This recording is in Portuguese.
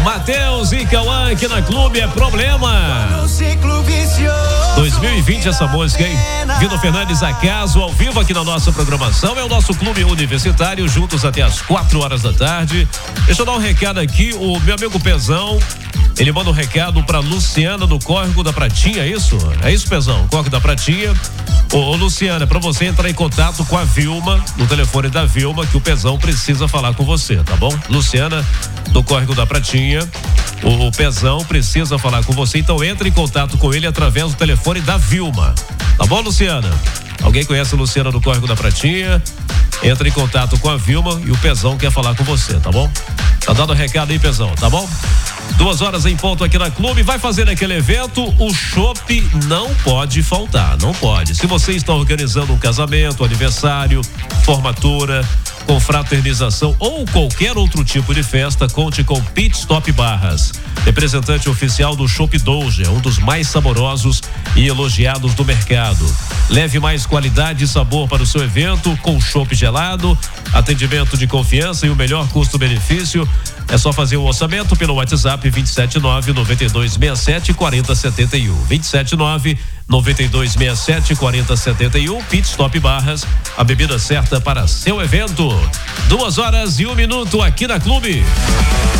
Matheus e Cauã aqui na Clube é problema. 2020 essa música, hein? Vitor Fernandes acaso ao vivo aqui na nossa programação. É o nosso clube universitário, juntos até as 4 horas da tarde. Deixa eu dar um recado aqui, o meu amigo Pezão, ele manda um recado pra Luciana do Córrego da Pratinha, é isso? É isso, Pezão? Córrego da Pratinha. Ô Luciana, é pra você entrar em contato com a Vilma, no telefone da Vilma, que o Pezão precisa falar com você, tá bom? Luciana do Córrego da Pratinha, o Pezão precisa falar com você, então entre em contato com ele através do telefone da Vilma, tá bom, Luciana? Alguém conhece a Luciana do Córrego da Pratinha? Entra em contato com a Vilma e o Pezão quer falar com você, tá bom? Tá dando recado aí, Pezão, tá bom? 2 horas em ponto aqui na Clube. Vai fazer aquele evento, o chopp não pode faltar, não pode. Se você está organizando um casamento, aniversário, formatura, confraternização ou qualquer outro tipo de festa, conte com Pit Stop Barras, representante oficial do Chopp Doja, um dos mais saborosos e elogiados do mercado. Leve mais qualidade e sabor para o seu evento com chopp gelado, atendimento de confiança e o melhor custo-benefício. É só fazer o orçamento pelo WhatsApp 279-9267-4071. 279-9267-4071. Pit Stop Barras, a bebida certa para seu evento. 2 horas e 1 minuto aqui na Clube.